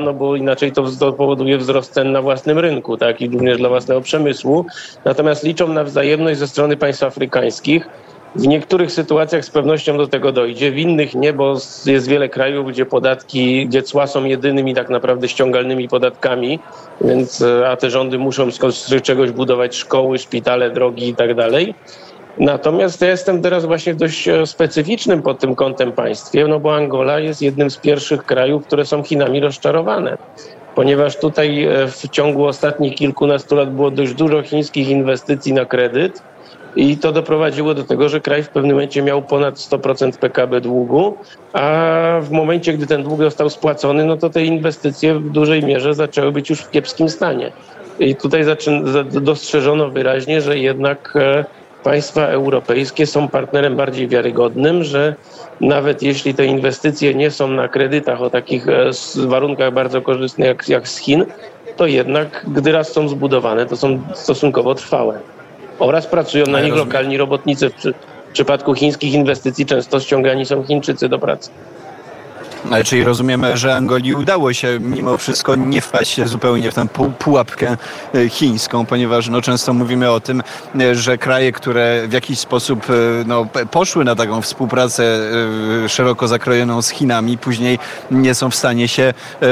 no bo inaczej to powoduje wzrost cen na własnym rynku, tak, i również dla własnego przemysłu. Natomiast liczą na wzajemność ze strony państw afrykańskich. W niektórych sytuacjach z pewnością do tego dojdzie, w innych nie, bo jest wiele krajów, gdzie cła są jedynymi tak naprawdę ściągalnymi podatkami, więc, a te rządy muszą z czegoś budować szkoły, szpitale, drogi i tak dalej. Natomiast ja jestem teraz właśnie w dość specyficznym pod tym kątem państwie, no bo Angola jest jednym z pierwszych krajów, które są Chinami rozczarowane. Ponieważ tutaj w ciągu ostatnich kilkunastu lat było dość dużo chińskich inwestycji na kredyt i to doprowadziło do tego, że kraj w pewnym momencie miał ponad 100% PKB długu, a w momencie, gdy ten dług został spłacony, no to te inwestycje w dużej mierze zaczęły być już w kiepskim stanie. I tutaj dostrzeżono wyraźnie, że jednak państwa europejskie są partnerem bardziej wiarygodnym, że nawet jeśli te inwestycje nie są na kredytach o takich warunkach bardzo korzystnych jak z Chin, to jednak gdy raz są zbudowane, to są stosunkowo trwałe. Oraz pracują na nich lokalni robotnicy. W przypadku chińskich inwestycji często ściągani są Chińczycy do pracy. Ale czyli rozumiemy, że Angolii udało się mimo wszystko nie wpaść zupełnie w tę pułapkę chińską, ponieważ często mówimy o tym, że kraje, które w jakiś sposób poszły na taką współpracę szeroko zakrojoną z Chinami, później nie są w stanie się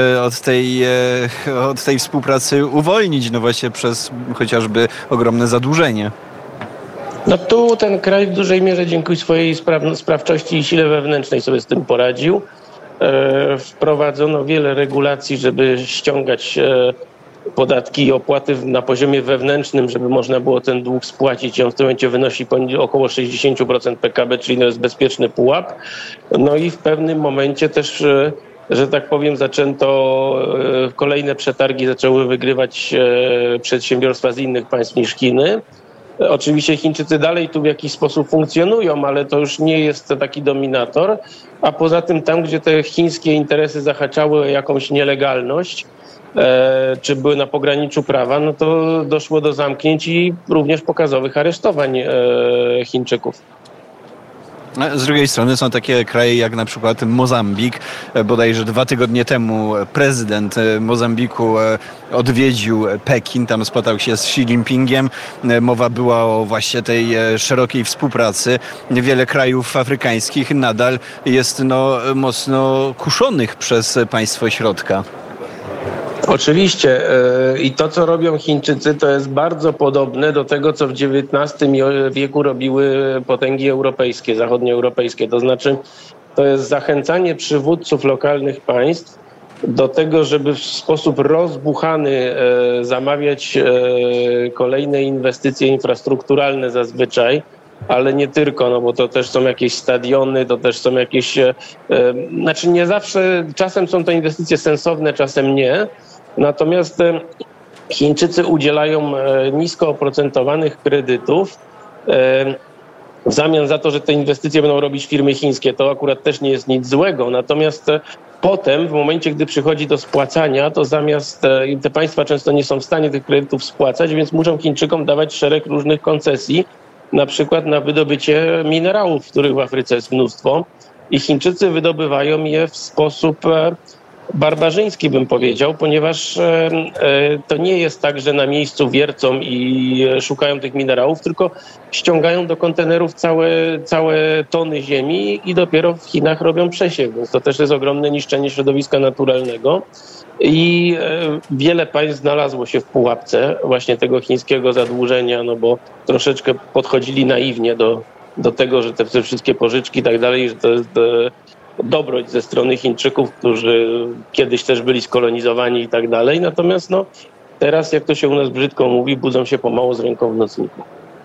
od tej współpracy uwolnić, właśnie przez chociażby ogromne zadłużenie. No tu ten kraj w dużej mierze dzięki swojej sprawczości i sile wewnętrznej sobie z tym poradził. Wprowadzono wiele regulacji, żeby ściągać podatki i opłaty na poziomie wewnętrznym, żeby można było ten dług spłacić. On w tym momencie wynosi około 60% PKB, czyli to jest bezpieczny pułap. No i w pewnym momencie też, że tak powiem, kolejne przetargi zaczęły wygrywać przedsiębiorstwa z innych państw niż Chiny. Oczywiście Chińczycy dalej tu w jakiś sposób funkcjonują, ale to już nie jest taki dominator. A poza tym tam, gdzie te chińskie interesy zahaczały o jakąś nielegalność, czy były na pograniczu prawa, no to doszło do zamknięć i również pokazowych aresztowań Chińczyków. Z drugiej strony są takie kraje jak na przykład Mozambik. Bodajże 2 tygodnie temu prezydent Mozambiku odwiedził Pekin, tam spotkał się z Xi Jinpingiem. Mowa była o właśnie tej szerokiej współpracy. Wiele krajów afrykańskich nadal jest mocno kuszonych przez państwo środka. Oczywiście i to, co robią Chińczycy, to jest bardzo podobne do tego, co w XIX wieku robiły potęgi europejskie, zachodnioeuropejskie. To znaczy, to jest zachęcanie przywódców lokalnych państw do tego, żeby w sposób rozbuchany zamawiać kolejne inwestycje infrastrukturalne zazwyczaj, ale nie tylko, bo to też są jakieś stadiony, to też są jakieś... nie zawsze, czasem są to inwestycje sensowne, czasem nie. Natomiast Chińczycy udzielają nisko oprocentowanych kredytów w zamian za to, że te inwestycje będą robić firmy chińskie. To akurat też nie jest nic złego. Natomiast potem, w momencie, gdy przychodzi do spłacania, to zamiast te państwa często nie są w stanie tych kredytów spłacać, więc muszą Chińczykom dawać szereg różnych koncesji, na przykład na wydobycie minerałów, których w Afryce jest mnóstwo. I Chińczycy wydobywają je w sposób barbarzyński, bym powiedział, ponieważ to nie jest tak, że na miejscu wiercą i szukają tych minerałów, tylko ściągają do kontenerów całe tony ziemi i dopiero w Chinach robią przesiew. Więc to też jest ogromne niszczenie środowiska naturalnego. I wiele państw znalazło się w pułapce właśnie tego chińskiego zadłużenia, bo troszeczkę podchodzili naiwnie do tego, że te wszystkie pożyczki i tak dalej, że to jest dobroć ze strony Chińczyków, którzy kiedyś też byli skolonizowani i tak dalej. Natomiast teraz, jak to się u nas brzydko mówi, budzą się pomału z ręką w nocniku.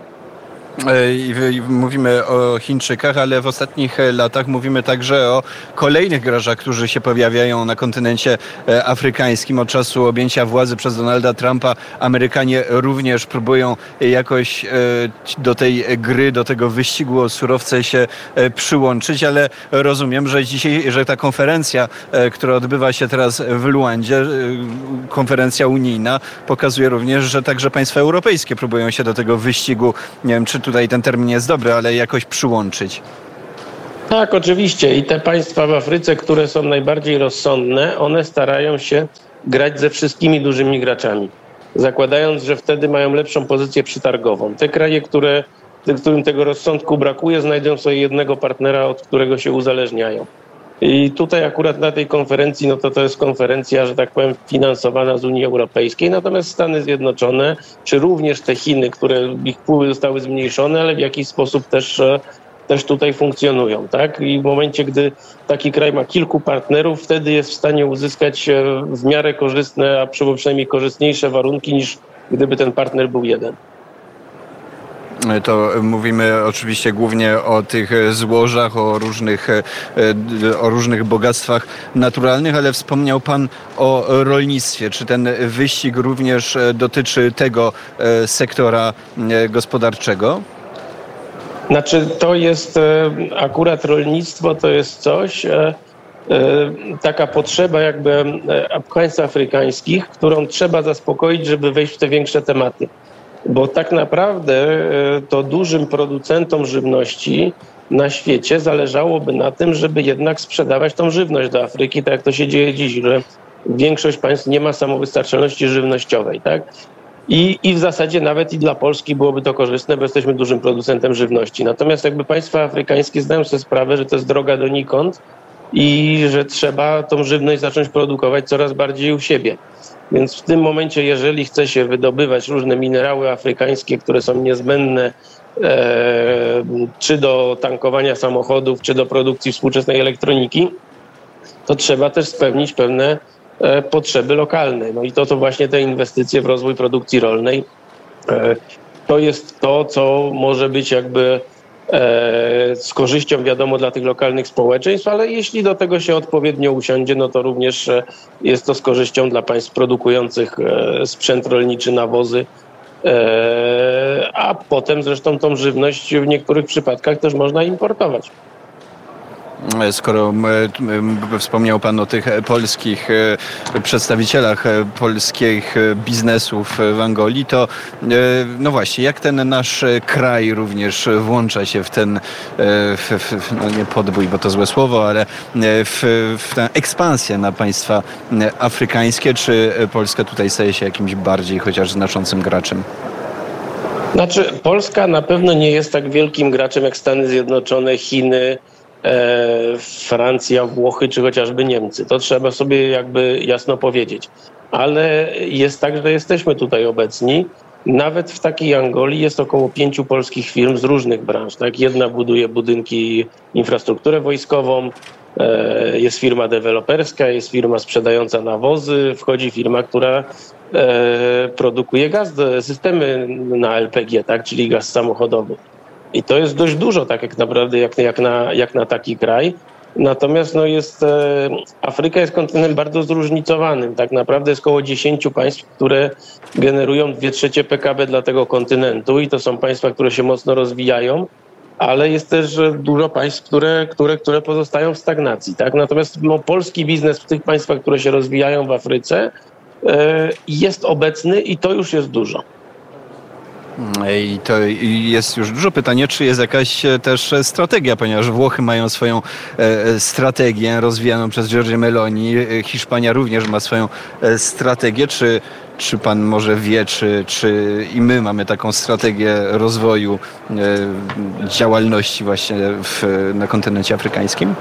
Mówimy o Chińczykach, ale w ostatnich latach mówimy także o kolejnych graczach, którzy się pojawiają na kontynencie afrykańskim. Od czasu objęcia władzy przez Donalda Trumpa Amerykanie również próbują jakoś do tej gry, do tego wyścigu o surowce się przyłączyć, ale rozumiem, że ta konferencja, która odbywa się teraz w Luandzie, konferencja unijna, pokazuje również, że także państwa europejskie próbują się do tego wyścigu, nie wiem, czy tutaj ten termin jest dobry, ale jakoś przyłączyć. Tak, oczywiście. I te państwa w Afryce, które są najbardziej rozsądne, one starają się grać ze wszystkimi dużymi graczami, zakładając, że wtedy mają lepszą pozycję przetargową. Te kraje, którym tego rozsądku brakuje, znajdą sobie jednego partnera, od którego się uzależniają. I tutaj akurat na tej konferencji, no to jest konferencja, że tak powiem, finansowana z Unii Europejskiej, natomiast Stany Zjednoczone, czy również te Chiny, ich wpływy zostały zmniejszone, ale w jakiś sposób też tutaj funkcjonują, tak? I w momencie, gdy taki kraj ma kilku partnerów, wtedy jest w stanie uzyskać w miarę korzystne, a przynajmniej korzystniejsze warunki, niż gdyby ten partner był jeden. To mówimy oczywiście głównie o tych złożach, o różnych bogactwach naturalnych, ale wspomniał Pan o rolnictwie. Czy ten wyścig również dotyczy tego sektora gospodarczego? Znaczy, to jest akurat rolnictwo, to jest coś, taka potrzeba jakby państw afrykańskich, którą trzeba zaspokoić, żeby wejść w te większe tematy. Bo tak naprawdę to dużym producentom żywności na świecie zależałoby na tym, żeby jednak sprzedawać tą żywność do Afryki, tak jak to się dzieje dziś, że większość państw nie ma samowystarczalności żywnościowej, tak? I w zasadzie nawet i dla Polski byłoby to korzystne, bo jesteśmy dużym producentem żywności. Natomiast jakby państwa afrykańskie zdają sobie sprawę, że to jest droga donikąd i że trzeba tą żywność zacząć produkować coraz bardziej u siebie. Więc w tym momencie, jeżeli chce się wydobywać różne minerały afrykańskie, które są niezbędne czy do tankowania samochodów, czy do produkcji współczesnej elektroniki, to trzeba też spełnić pewne potrzeby lokalne. No i to właśnie te inwestycje w rozwój produkcji rolnej, to jest to, co może być jakby z korzyścią, wiadomo, dla tych lokalnych społeczeństw, ale jeśli do tego się odpowiednio usiądzie, no to również jest to z korzyścią dla państw produkujących sprzęt rolniczy, nawozy, a potem zresztą tą żywność w niektórych przypadkach też można importować. Skoro wspomniał Pan o tych polskich przedstawicielach polskich biznesów w Angolii, to no właśnie, jak ten nasz kraj również włącza się w ten, no nie podbój, bo to złe słowo, ale w tę ekspansję na państwa afrykańskie? Czy Polska tutaj staje się jakimś bardziej chociaż znaczącym graczem? Znaczy, Polska na pewno nie jest tak wielkim graczem jak Stany Zjednoczone, Chiny, Francja, Włochy czy chociażby Niemcy. To trzeba sobie jakby jasno powiedzieć. Ale jest tak, że jesteśmy tutaj obecni. Nawet w takiej Angolii jest około 5 polskich firm z różnych branż. Tak? Jedna buduje budynki, infrastrukturę wojskową, jest firma deweloperska, jest firma sprzedająca nawozy, wchodzi firma, która produkuje gaz, systemy na LPG, tak? Czyli gaz samochodowy. I to jest dość dużo, tak jak naprawdę, jak na taki kraj. Natomiast Afryka jest kontynentem bardzo zróżnicowanym. Tak naprawdę jest około 10 państw, które generują 2/3 PKB dla tego kontynentu i to są państwa, które się mocno rozwijają, ale jest też dużo państw, które pozostają w stagnacji. Tak? Natomiast polski biznes w tych państwach, które się rozwijają w Afryce, jest obecny i to już jest dużo. I to jest już dużo. Pytanie, czy jest jakaś też strategia, ponieważ Włochy mają swoją strategię rozwijaną przez Giorgia Meloni. Hiszpania również ma swoją strategię. Czy pan może wie, czy i my mamy taką strategię rozwoju działalności właśnie na kontynencie afrykańskim?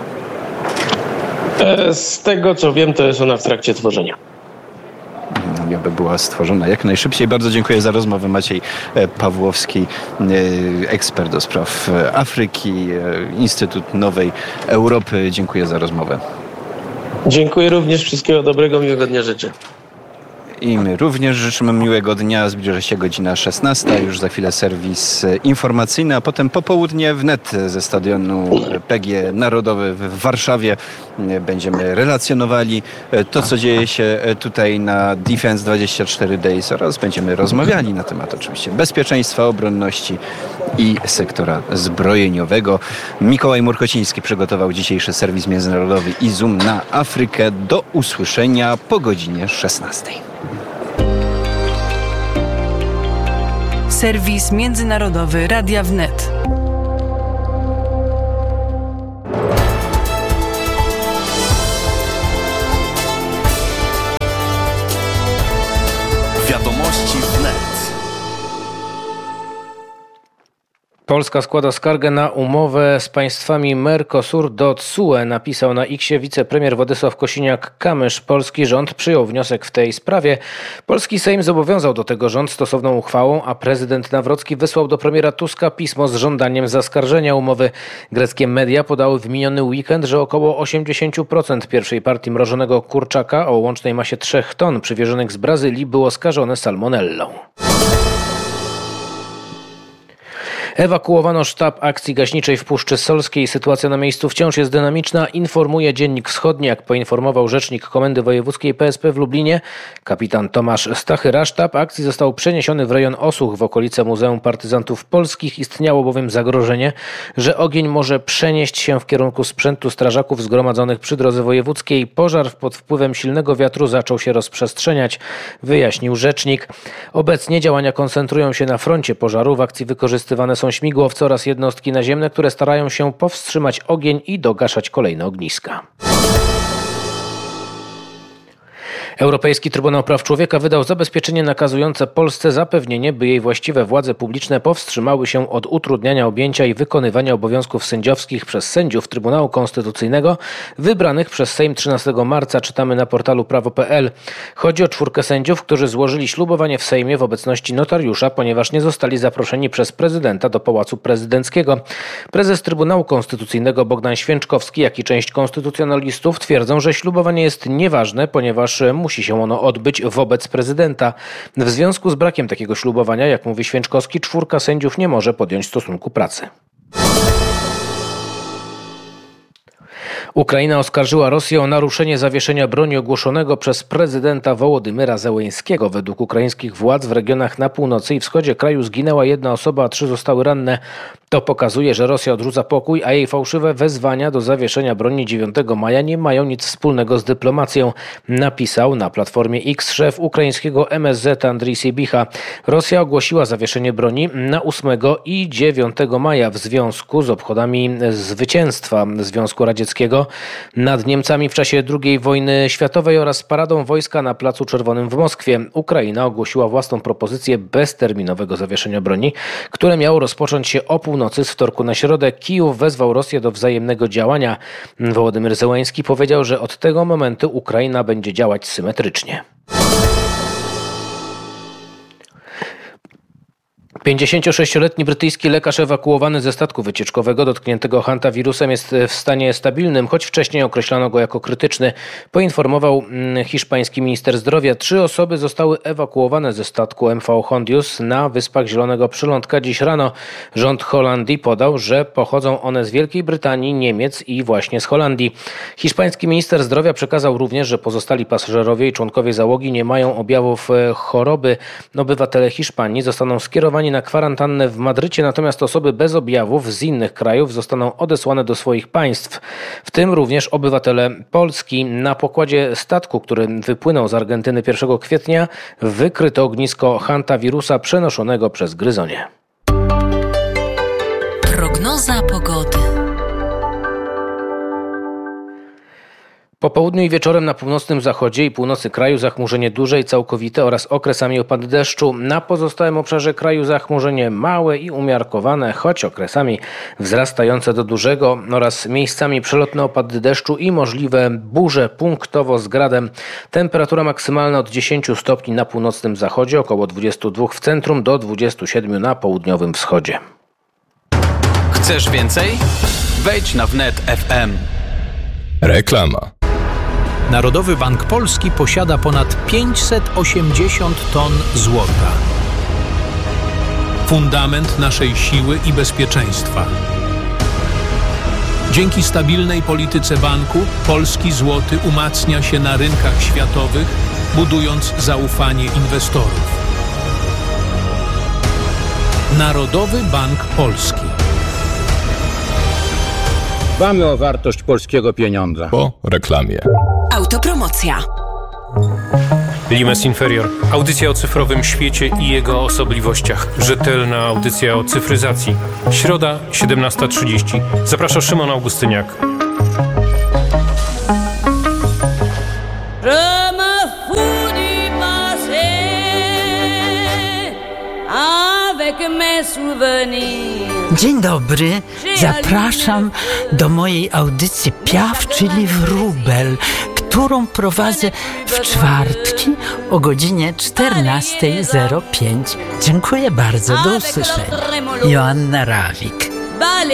Z tego, co wiem, to jest ona w trakcie tworzenia. Aby była stworzona jak najszybciej. Bardzo dziękuję za rozmowę. Maciej Pawłowski, ekspert do spraw Afryki, Instytut Nowej Europy. Dziękuję za rozmowę. Dziękuję również. Wszystkiego dobrego, miłego dnia życzę. I my również życzymy miłego dnia. Zbliża się godzina 16. Już za chwilę serwis informacyjny, a potem popołudnie wnet ze stadionu PGE Narodowy w Warszawie będziemy relacjonowali to, co dzieje się tutaj na Defense 24 Days oraz będziemy rozmawiali na temat oczywiście bezpieczeństwa, obronności i sektora zbrojeniowego. Mikołaj Murkociński przygotował dzisiejszy serwis międzynarodowy i Zoom na Afrykę. Do usłyszenia po godzinie 16. Serwis międzynarodowy Radia Wnet. Polska składa skargę na umowę z państwami Mercosur do TSUE, napisał na X wicepremier Władysław Kosiniak-Kamysz. Polski rząd przyjął wniosek w tej sprawie. Polski Sejm zobowiązał do tego rząd stosowną uchwałą, a prezydent Nawrocki wysłał do premiera Tuska pismo z żądaniem zaskarżenia umowy. Greckie media podały w miniony weekend, że około 80% pierwszej partii mrożonego kurczaka o łącznej masie 3 ton przywiezonych z Brazylii było skażone salmonellą. Ewakuowano sztab akcji gaśniczej w Puszczy Solskiej. Sytuacja na miejscu wciąż jest dynamiczna, informuje Dziennik Wschodni. Jak poinformował rzecznik Komendy Wojewódzkiej PSP w Lublinie, kapitan Tomasz Stachyra, sztab akcji został przeniesiony w rejon Osuch w okolice Muzeum Partyzantów Polskich. Istniało bowiem zagrożenie, że ogień może przenieść się w kierunku sprzętu strażaków zgromadzonych przy drodze wojewódzkiej. Pożar pod wpływem silnego wiatru zaczął się rozprzestrzeniać, wyjaśnił rzecznik. Obecnie działania koncentrują się na froncie pożaru. W akcji wykorzystywane są śmigłowce oraz jednostki naziemne, które starają się powstrzymać ogień i dogaszać kolejne ogniska. Europejski Trybunał Praw Człowieka wydał zabezpieczenie nakazujące Polsce zapewnienie, by jej właściwe władze publiczne powstrzymały się od utrudniania objęcia i wykonywania obowiązków sędziowskich przez sędziów Trybunału Konstytucyjnego wybranych przez Sejm 13 marca, czytamy na portalu prawo.pl. Chodzi o 4 sędziów, którzy złożyli ślubowanie w Sejmie w obecności notariusza, ponieważ nie zostali zaproszeni przez prezydenta do Pałacu Prezydenckiego. Prezes Trybunału Konstytucyjnego Bogdan Święczkowski, jak i część konstytucjonalistów twierdzą, że ślubowanie jest nieważne, ponieważ musi się ono odbyć wobec prezydenta. W związku z brakiem takiego ślubowania, jak mówi Święczkowski, 4 sędziów nie może podjąć stosunku pracy. Ukraina oskarżyła Rosję o naruszenie zawieszenia broni ogłoszonego przez prezydenta Wołodymyra Zełeńskiego. Według ukraińskich władz w regionach na północy i wschodzie kraju zginęła 1 osoba, a 3 zostały ranne. To pokazuje, że Rosja odrzuca pokój, a jej fałszywe wezwania do zawieszenia broni 9 maja nie mają nic wspólnego z dyplomacją, napisał na Platformie X szef ukraińskiego MSZ Andrii Siebicha. Rosja ogłosiła zawieszenie broni na 8 i 9 maja w związku z obchodami zwycięstwa Związku Radzieckiego nad Niemcami w czasie II wojny światowej oraz paradą wojska na Placu Czerwonym w Moskwie. Ukraina ogłosiła własną propozycję bezterminowego zawieszenia broni, które miało rozpocząć się o północy z wtorku na środę. Kijów wezwał Rosję do wzajemnego działania. Wołodymyr Zełeński powiedział, że od tego momentu Ukraina będzie działać symetrycznie. 56-letni brytyjski lekarz ewakuowany ze statku wycieczkowego dotkniętego hantawirusem jest w stanie stabilnym, choć wcześniej określano go jako krytyczny, poinformował hiszpański minister zdrowia. 3 osoby zostały ewakuowane ze statku MV Hondius na Wyspach Zielonego Przylądka dziś rano. Rząd Holandii podał, że pochodzą one z Wielkiej Brytanii, Niemiec i właśnie z Holandii. Hiszpański minister zdrowia przekazał również, że pozostali pasażerowie i członkowie załogi nie mają objawów choroby. Obywatele Hiszpanii zostaną skierowani na kwarantannę w Madrycie, natomiast osoby bez objawów z innych krajów zostaną odesłane do swoich państw, w tym również obywatele Polski. Na pokładzie statku, który wypłynął z Argentyny 1 kwietnia, wykryto ognisko hantawirusa przenoszonego przez gryzonie. Prognoza pogody. Po południu i wieczorem na północnym zachodzie i północy kraju zachmurzenie duże i całkowite oraz okresami opady deszczu. Na pozostałym obszarze kraju zachmurzenie małe i umiarkowane, choć okresami wzrastające do dużego oraz miejscami przelotne opady deszczu i możliwe burze punktowo z gradem. Temperatura maksymalna od 10 stopni na północnym zachodzie, około 22 w centrum do 27 na południowym wschodzie. Chcesz więcej? Wejdź na wnet FM. Reklama. Narodowy Bank Polski posiada ponad 580 ton złota. Fundament naszej siły i bezpieczeństwa. Dzięki stabilnej polityce banku polski złoty umacnia się na rynkach światowych, budując zaufanie inwestorów. Narodowy Bank Polski. Dbamy o wartość polskiego pieniądza. Po reklamie. Autopromocja. Limes Inferior. Audycja o cyfrowym świecie i jego osobliwościach. Rzetelna audycja o cyfryzacji. Środa, 17:30. Zaprasza Szymon Augustyniak. Avec Dzień dobry, zapraszam do mojej audycji Piaf, czyli Wróbel, którą prowadzę w czwartki o godzinie 14:05. Dziękuję bardzo, do usłyszenia. Joanna Rawik.